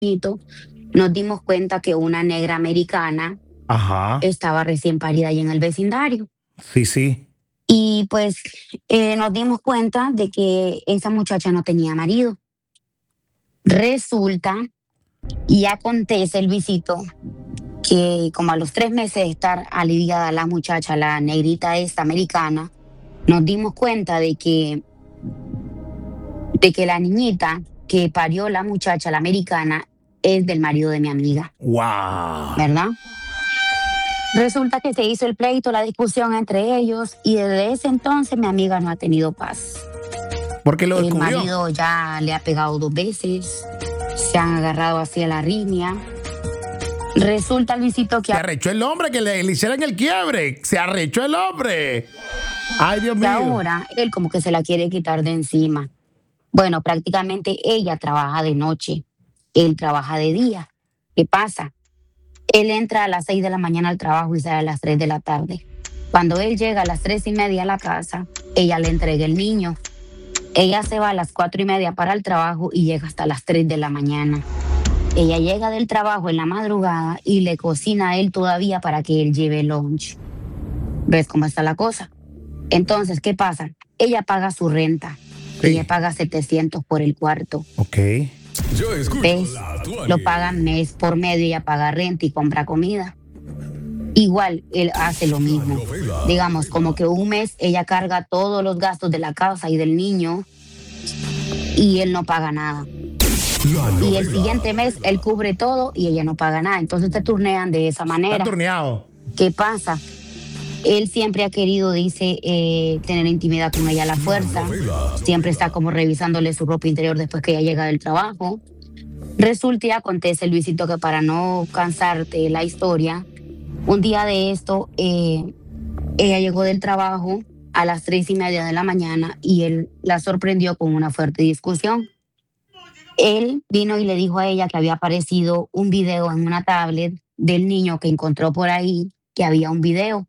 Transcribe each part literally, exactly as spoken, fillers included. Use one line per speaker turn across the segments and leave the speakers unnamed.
nos dimos cuenta que una negra americana
Ajá.
estaba recién parida ahí en el vecindario.
Sí, sí.
Y pues eh, nos dimos cuenta de que esa muchacha no tenía marido. Resulta y acontece el visito que como a los tres meses de estar aliviada la muchacha, la negrita esta americana, nos dimos cuenta de que, de que la niñita que parió la muchacha, la americana, es del marido de mi amiga.
Wow.
¿Verdad? Resulta que se hizo el pleito, la discusión entre ellos y desde ese entonces mi amiga no ha tenido paz.
Porque lo
El
descubrió.
marido ya le ha pegado dos veces, se han agarrado hacia la riña. Resulta, Luisito, que
Se arrechó el hombre, que le, le hicieran el quiebre. Se arrechó el hombre. Ay, Dios mío.
ahora él como que se la quiere quitar de encima. Bueno, prácticamente ella trabaja de noche, él trabaja de día. ¿Qué pasa? Él entra a las seis de la mañana al trabajo y sale a las tres de la tarde. Cuando él llega a las tres y media a la casa, ella le entrega el niño. Ella se va a las cuatro y media para el trabajo y llega hasta las tres de la mañana. Ella llega del trabajo en la madrugada y le cocina a él todavía para que él lleve lunch. ¿Ves cómo está la cosa? Entonces, ¿qué pasa? Ella paga su renta.
Sí.
Ella paga setecientos por el cuarto.
Ok.
Yo escucho
¿Ves?
la Tuani.
Lo pagan mes por medio, ella paga renta y compra comida. Igual él hace lo mismo. Digamos, como que un mes ella carga todos los gastos de la casa y del niño y él no paga nada.
La
Y el
novela.
siguiente mes él cubre todo y ella no paga nada. Entonces se turnean de esa
Está
manera.
turneado.
¿Qué pasa? Él siempre ha querido, dice, eh, tener intimidad con ella a la fuerza. Siempre está como revisándole su ropa interior después que ella llega del trabajo. Resulta y acontece, Luisito, que para no cansarte la historia, un día de esto, eh, ella llegó del trabajo a las tres y media de la mañana y él la sorprendió con una fuerte discusión. Él vino y le dijo a ella que había aparecido un video en una tablet del niño que encontró por ahí, que había un video.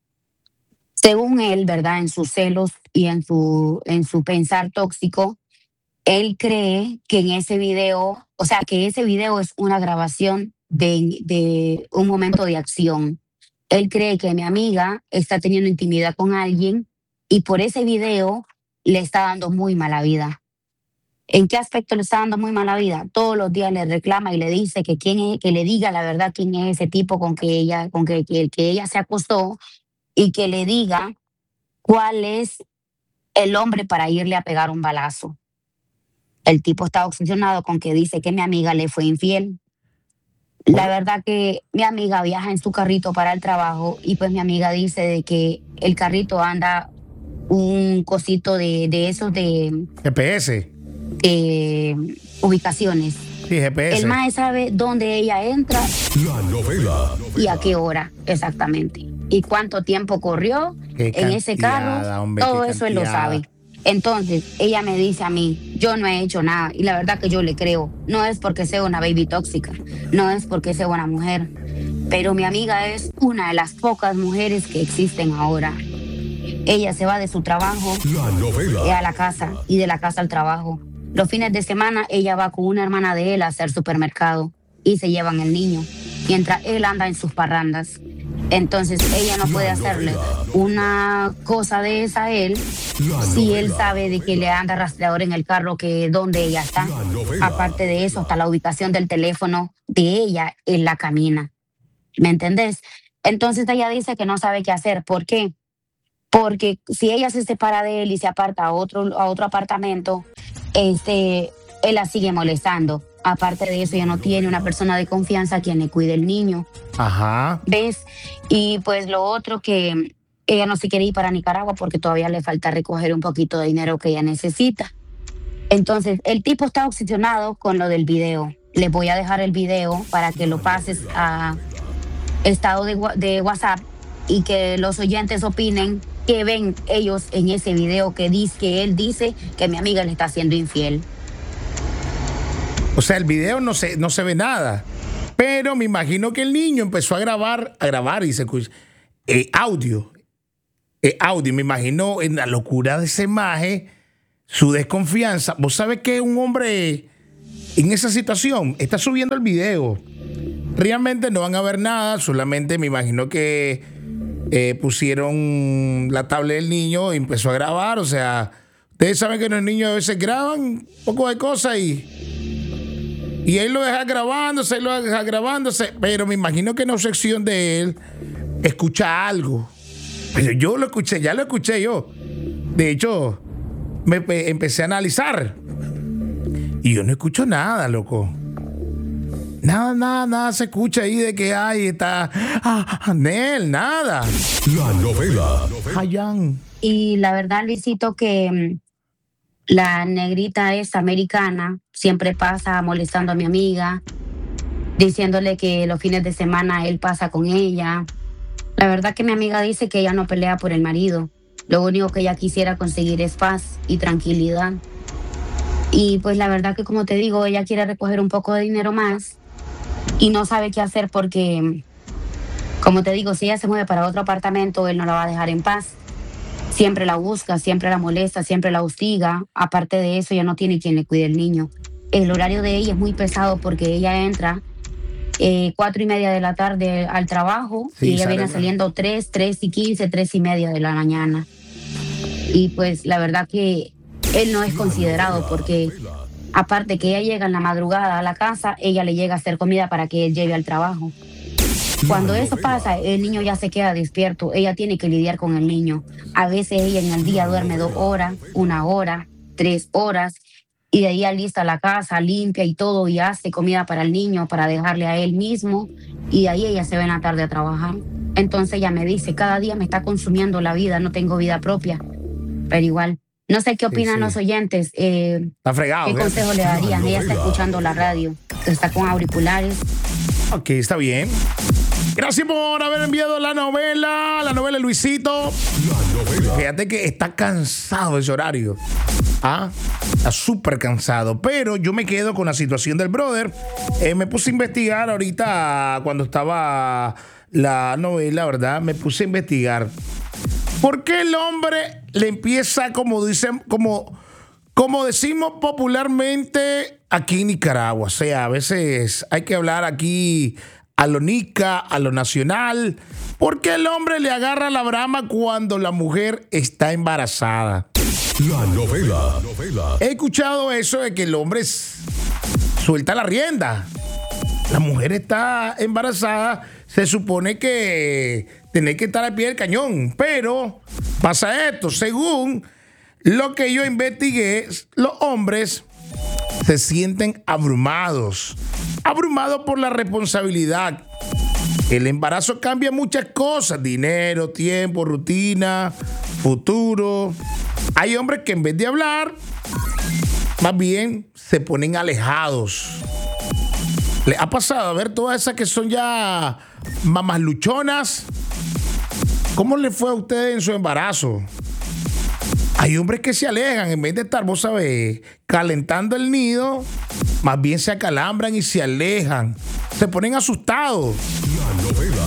Según él, ¿verdad? En sus celos y en su, en su pensar tóxico, él cree que en ese video, o sea, que ese video es una grabación de, de un momento de acción. Él cree que mi amiga está teniendo intimidad con alguien y por ese video le está dando muy mala vida. ¿En qué aspecto le está dando muy mala vida? Todos los días le reclama y le dice que, quién es, que le diga la verdad quién es ese tipo con que ella, con que, que, que ella se acostó y que le diga cuál es el hombre para irle a pegar un balazo. El tipo está obsesionado con que dice que mi amiga le fue infiel. La verdad que mi amiga viaja en su carrito para el trabajo y pues mi amiga dice de que el carrito anda un cosito de, de esos de,
G P S.
de ubicaciones.
Sí, G P S.
El mae sabe dónde ella entra
La novela.
y a qué hora exactamente. Y cuánto tiempo corrió
Qué
en ese
cantidad,
carro.
hombre,
Todo
qué
eso él lo
cantidad.
sabe. Entonces, ella me dice a mí, yo no he hecho nada. Y la verdad que yo le creo. No es porque sea una baby tóxica. No es porque sea una mujer. Pero mi amiga es una de las pocas mujeres que existen ahora. Ella se va de su trabajo
La novela.
eh, a la casa y de la casa al trabajo. Los fines de semana ella va con una hermana de él a hacer supermercado y se llevan el niño. Mientras él anda en sus parrandas. Entonces ella no puede hacerle una cosa de esa a él si él sabe de que le anda rastreador en el carro que donde ella está. Aparte de eso, hasta la ubicación del teléfono de ella, él la camina. ¿Me entendés? Entonces ella dice que no sabe qué hacer. ¿Por qué? Porque si ella se separa de él y se aparta a otro, a otro apartamento, este, él la sigue molestando. Aparte de eso, ella no tiene una persona de confianza a quien le cuide el niño.
Ajá.
¿Ves? Y pues lo otro que ella no se quiere ir para Nicaragua porque todavía le falta recoger un poquito de dinero que ella necesita. Entonces, el tipo está obsesionado con lo del video. Le voy a dejar el video para que lo pases a estado de, de WhatsApp y que los oyentes opinen qué ven ellos en ese video que dice que él dice que mi amiga le está haciendo infiel.
O sea, el video no se, no se ve nada. Pero me imagino que el niño empezó a grabar, a grabar y se escucha eh, audio. Eh, audio. Me imagino en la locura de ese maje, su desconfianza. Vos sabés que un hombre en esa situación, está subiendo el video. Realmente no van a ver nada, solamente me imagino que eh, pusieron la tablet del niño y empezó a grabar. O sea, ustedes saben que los niños a veces graban un poco de cosas y, y él lo deja grabándose, él lo deja grabándose, pero me imagino que en la sección de él escucha algo. Pero yo lo escuché, ya lo escuché yo. De hecho, me empecé a analizar y yo no escucho nada, loco. Nada, nada, nada se escucha ahí de que ay, está ah, Nel, nada.
La novela.
Hayan.
Y la verdad, Luisito, que mm, la negrita esta americana siempre pasa molestando a mi amiga, diciéndole que los fines de semana él pasa con ella. La verdad que mi amiga dice que ella no pelea por el marido. Lo único que ella quisiera conseguir es paz y tranquilidad. Y pues la verdad que, como te digo, ella quiere recoger un poco de dinero más y no sabe qué hacer porque, como te digo, si ella se mueve para otro apartamento, él no la va a dejar en paz. Siempre la busca, siempre la molesta, siempre la hostiga. Aparte de eso, ella no tiene quien le cuide el niño. El horario de ella es muy pesado porque ella entra eh, cuatro y media de la tarde al trabajo sí, y ella viene saliendo tres, tres y quince, tres y media de la mañana. Y pues la verdad que él no es considerado porque aparte que ella llega en la madrugada a la casa, ella le llega a hacer comida para que él lleve al trabajo. Cuando eso pasa, el niño ya se queda despierto, ella tiene que lidiar con el niño. A veces ella en el día duerme dos horas, una hora, tres horas, y de ahí alista la casa, limpia y todo, y hace comida para el niño, para dejarle a él mismo, y de ahí ella se va en la tarde a trabajar. Entonces ella me dice, cada día me está consumiendo la vida, no tengo vida propia, pero igual. No sé qué opinan sí, sí. los oyentes. Eh,
está fregado.
¿Qué consejo le darían? Ella está escuchando la radio, está con auriculares.
Ok, está bien. Gracias por haber enviado la novela, la novela Luisito. La novela. Fíjate que está cansado ese horario. Ah, está súper cansado. Pero yo me quedo con la situación del brother. Eh, me puse a investigar ahorita cuando estaba la novela, ¿verdad? Me puse a investigar. ¿Por qué el hombre le empieza, como dicen, como, como decimos popularmente aquí en Nicaragua? O sea, a veces hay que hablar aquí a lo nica, a lo nacional. ¿Por qué el hombre le agarra la brama cuando la mujer está embarazada?
La novela.
He escuchado eso de que el hombre suelta la rienda. La mujer está embarazada, se supone que tiene que estar al pie del cañón. Pero pasa esto, según lo que yo investigué, los hombres se sienten abrumados. Abrumados por la responsabilidad. El embarazo cambia muchas cosas: dinero, tiempo, rutina, futuro. Hay hombres que en vez de hablar, más bien se ponen alejados. ¿Les ha pasado a ver todas esas que son ya mamás luchonas? ¿Cómo le fue a ustedes en su embarazo? Hay hombres que se alejan en vez de estar, vos sabés, calentando el nido, más bien se acalambran y se alejan. Se ponen asustados.
La novela.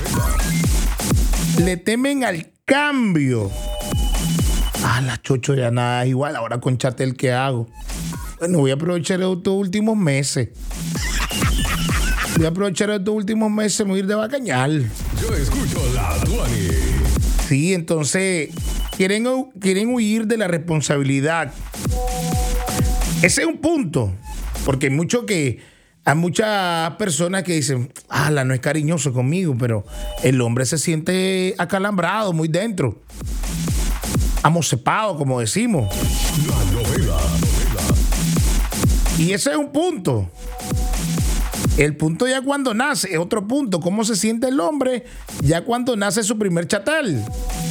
Le temen al cambio. Ah, la chocho ya nada es igual. Ahora con Chatel, ¿qué hago? Bueno, voy a aprovechar estos últimos meses. Voy a aprovechar estos últimos meses, me voy a ir de bacañal.
Yo escucho la Tuani.
Sí, entonces quieren, quieren huir de la responsabilidad. Ese es un punto. Porque hay mucho que hay muchas personas que dicen, ah, la no es cariñoso conmigo, pero el hombre se siente acalambrado muy dentro. Amocepado, como decimos.
La novela.
Y ese es un punto. El punto ya cuando nace es otro punto. ¿Cómo se siente el hombre ya cuando nace su primer chatel?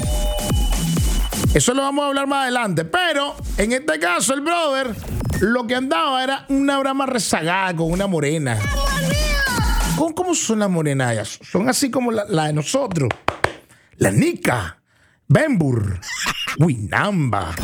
Eso lo vamos a hablar más adelante. Pero en este caso el brother lo que andaba era una brama rezagada con una morena. ¿Cómo, cómo son las morenas ellas? Son así como la, la de nosotros. La Nica, Bembur, Winamba.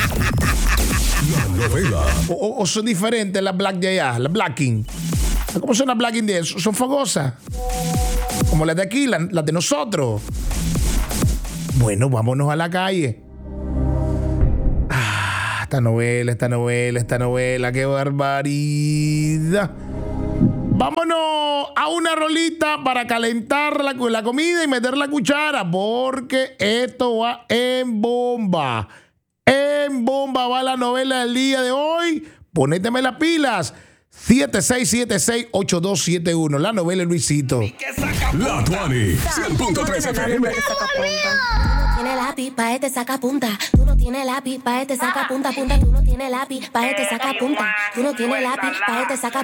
La novela.
O, o son diferentes las Black de allá, las Blacking. ¿Cómo son las Blacking de ellos? Son fogosas. Como las de aquí, las, las de nosotros. Bueno, vámonos a la calle. Ah, Esta novela, esta novela, esta novela, qué barbaridad. Vámonos a una rolita para calentar la, la comida y meter la cuchara, porque esto va en bomba. En bomba va la novela del día de hoy. Ponéteme las pilas. siete seis siete seis, ocho dos siete uno. La novela de Luisito.
La Tuani, cien punto tres F M.
Tú no tienes lápiz pa' este saca punta. Tú no tienes lápiz pa' este saca punta punta. Tú no tienes lápiz pa' este saca punta. Tú no tienes lápiz pa' este saca